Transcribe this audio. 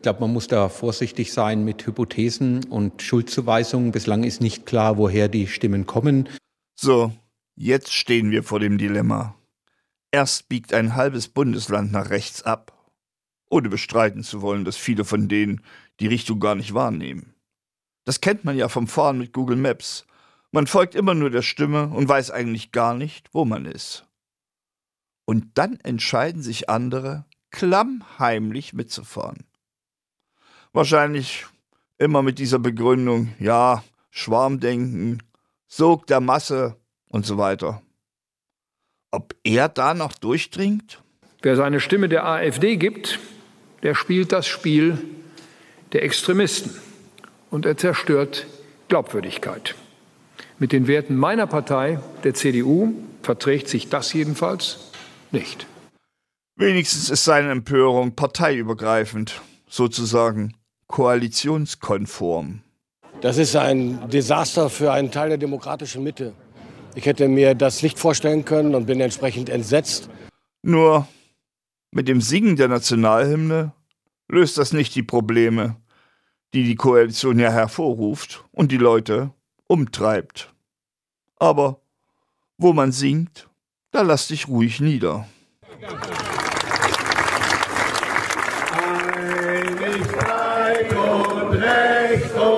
glaube, man muss da vorsichtig sein mit Hypothesen und Schuldzuweisungen. Bislang ist nicht klar, woher die Stimmen kommen. So, jetzt stehen wir vor dem Dilemma. Erst biegt ein halbes Bundesland nach rechts ab, ohne bestreiten zu wollen, dass viele von denen die Richtung gar nicht wahrnehmen. Das kennt man ja vom Fahren mit Google Maps. Man folgt immer nur der Stimme und weiß eigentlich gar nicht, wo man ist. Und dann entscheiden sich andere, klammheimlich mitzufahren. Wahrscheinlich immer mit dieser Begründung, ja, Schwarmdenken, Sog der Masse und so weiter. Ob er da noch durchdringt? Wer seine Stimme der AfD gibt, der spielt das Spiel der Extremisten und er zerstört Glaubwürdigkeit. Mit den Werten meiner Partei, der CDU, verträgt sich das jedenfalls nicht. Wenigstens ist seine Empörung parteiübergreifend, sozusagen koalitionskonform. Das ist ein Desaster für einen Teil der demokratischen Mitte. Ich hätte mir das nicht vorstellen können und bin entsprechend entsetzt. Nur mit dem Singen der Nationalhymne löst das nicht die Probleme, die die Koalition ja hervorruft und die Leute umtreibt. Aber wo man singt, da lass dich ruhig nieder. Heilig, frei und recht.